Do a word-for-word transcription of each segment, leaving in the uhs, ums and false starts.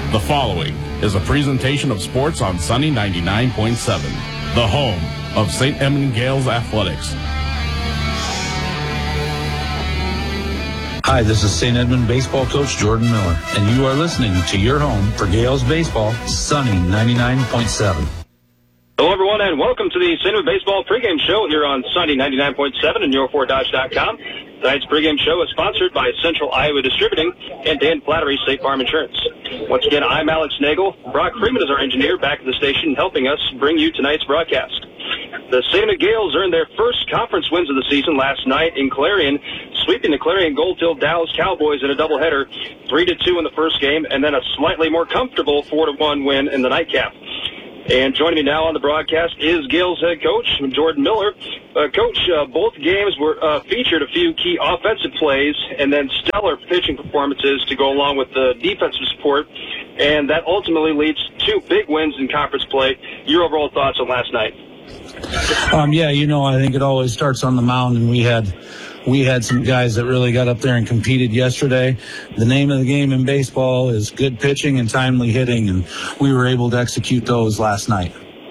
The following is a presentation of sports on Sunny ninety-nine point seven, the home of Saint Edmund Gales Athletics. Hi, this is Saint Edmund baseball coach Jordan Miller, and you are listening to your home for Gales baseball, Sunny ninety-nine point seven. Hello, everyone, and welcome to the Saint Edmund Baseball pregame show here on Sunny ninety-nine point seven and Your Ford Dodge dot com. Tonight's pregame show is sponsored by Central Iowa Distributing and Dan Flattery State Farm Insurance. Once again, I'm Alex Nagel. Brock Freeman is our engineer back at the station helping us bring you tonight's broadcast. The Saint Edmund Gales earned their first conference wins of the season last night in Clarion, sweeping the Clarion Goldfield Dallas Cowboys in a doubleheader, three to two in the first game, and then a slightly more comfortable four to one win in the nightcap. And joining me now on the broadcast is Gales head coach Jordan Miller. Uh, coach, uh, both games were uh, featured a few key offensive plays and then stellar pitching performances to go along with the defensive support, and that ultimately leads to two big wins in conference play. Your overall thoughts on last night? Um, yeah, you know, I think it always starts on the mound, and we had we had some guys that really got up there and competed yesterday. The name of the game in baseball is good pitching and timely hitting, and we were able to execute those last night.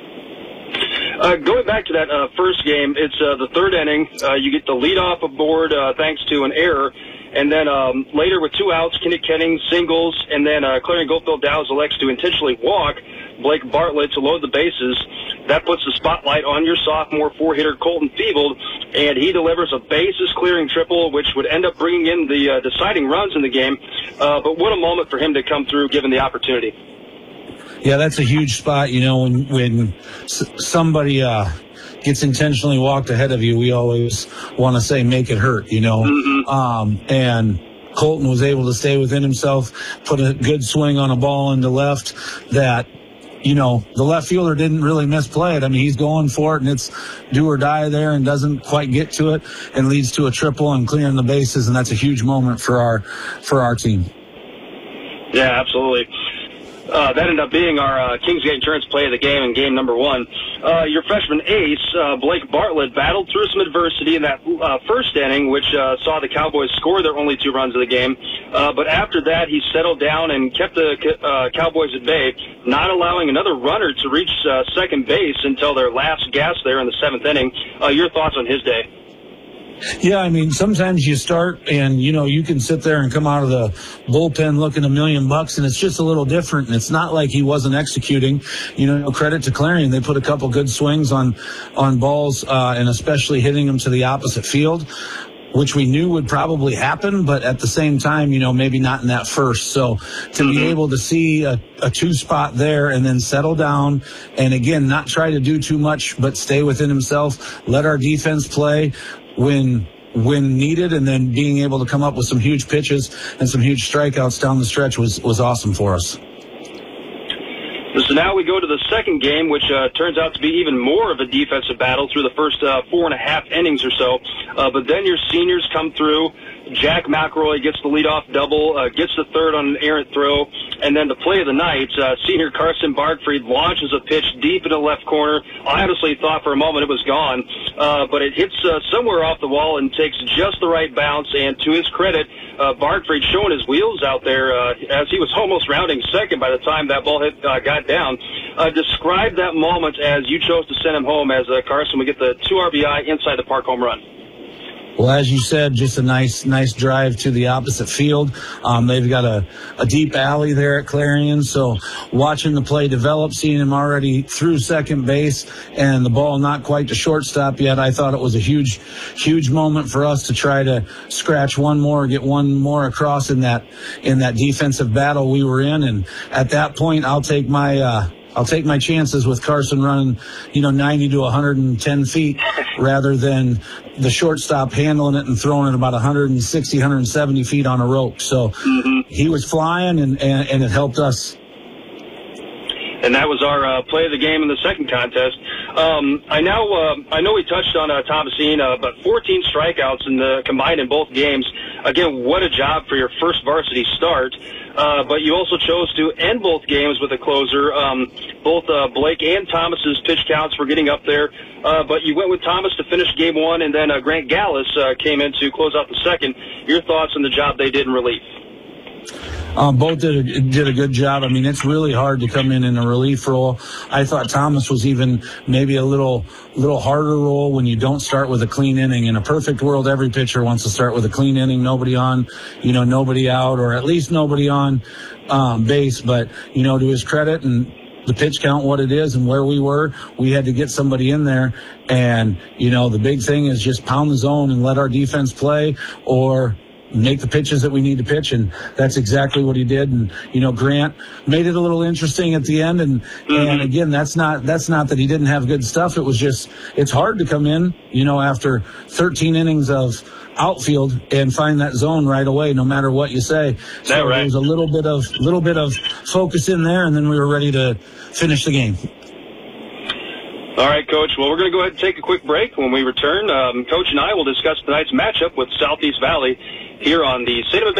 Uh, going back to that uh, first game, it's uh, the third inning. Uh, you get the leadoff aboard uh, thanks to an error. And then um, later with two outs, Kenny Kenning singles, and then uh, Clarion Goldfield Dallas elects to intentionally walk Blake Bartlett to load the bases. That puts the spotlight on your sophomore four-hitter Colton Feevold, and he delivers a bases-clearing triple, which would end up bringing in the uh, deciding runs in the game. Uh, but what a moment for him to come through, given the opportunity. Yeah, that's a huge spot. You know, when, when s- somebody uh, gets intentionally walked ahead of you, we always want to say, make it hurt, you know. Mm-hmm. Um, and Colton was able to stay within himself, put a good swing on a ball into left that, you know, the left fielder didn't really misplay it. I mean, he's going for it, and it's do or die there and doesn't quite get to it and leads to a triple and clearing the bases, and that's a huge moment for our for our team. Yeah, absolutely. Uh, that ended up being our uh, Kingsgate Insurance play of the game in game number one. Uh, your freshman ace, uh, Blake Bartlett, battled through some adversity in that uh, first inning, which uh, saw the Cowboys score their only two runs of the game. Uh, but after that, he settled down and kept the uh, Cowboys at bay, not allowing another runner to reach uh, second base until their last gasp there in the seventh inning. Uh, your thoughts on his day? Yeah, I mean, sometimes you start and, you know, you can sit there and come out of the bullpen looking a million bucks, and it's just a little different. And it's not like he wasn't executing. You know, credit to Clarion. They put a couple good swings on, on balls, uh, and especially hitting them to the opposite field, which we knew would probably happen, but at the same time, you know, maybe not in that first. So to mm-hmm. be able to see a, a two spot there and then settle down and, again, not try to do too much, but stay within himself, let our defense play when when needed, and then being able to come up with some huge pitches and some huge strikeouts down the stretch was, was awesome for us. So now we go to the second game, which uh, turns out to be even more of a defensive battle through the first uh, four and a half innings or so. Uh, but then your seniors come through. Jack McElroy gets the leadoff double, uh, gets the third on an errant throw, and then the play of the night, uh, senior Carson Bargfried launches a pitch deep in the left corner. I honestly thought for a moment it was gone, uh, but it hits uh, somewhere off the wall and takes just the right bounce, and to his credit, uh, Bargfried showing his wheels out there uh, as he was almost rounding second by the time that ball hit, uh, got down. Uh, describe that moment as you chose to send him home as uh, Carson would get the two R B I inside the park home run. Well, as you said, just a nice, nice drive to the opposite field. Um, they've got a, a deep alley there at Clarion, so watching the play develop, seeing him already through second base and the ball not quite to shortstop yet, I thought it was a huge, huge moment for us to try to scratch one more, get one more across in that, in that defensive battle we were in. And at that point, I'll take my, uh, I'll take my chances with Carson running, you know, ninety to one hundred ten feet rather than the shortstop handling it and throwing it about one hundred sixty, one hundred seventy feet on a rope. So mm-hmm. he was flying, and, and, and it helped us. And that was our uh, play of the game in the second contest. Um, I now uh, I know we touched on uh, Thomasine, uh, but fourteen strikeouts in the combined in both games. Again, what a job for your first varsity start. Uh, but you also chose to end both games with a closer. Um, both uh, Blake and Thomas's pitch counts were getting up there. Uh, but you went with Thomas to finish game one, and then uh, Grant Gallus uh, came in to close out the second. Your thoughts on the job they did in relief? Um, both did a, did a good job. I mean, it's really hard to come in in a relief role. I thought Thomas was even maybe a little little harder role when you don't start with a clean inning. In a perfect world, every pitcher wants to start with a clean inning, nobody on, you know, nobody out, or at least nobody on um, base. But, you know, to his credit and the pitch count, what it is and where we were, we had to get somebody in there. And, you know, the big thing is just pound the zone and let our defense play, or make the pitches that we need to pitch, and that's exactly what he did. And, you know, Grant made it a little interesting at the end, and mm-hmm. and again, that's not that's not that he didn't have good stuff. It was just, it's hard to come in, you know, after thirteen innings of outfield and find that zone right away, no matter what you say. So right. There was a little bit of little bit of focus in there, and then we were ready to finish the game. All right, Coach. Well, we're going to go ahead and take a quick break. When we return, um, Coach and I will discuss tonight's matchup with Southeast Valley here on the Saint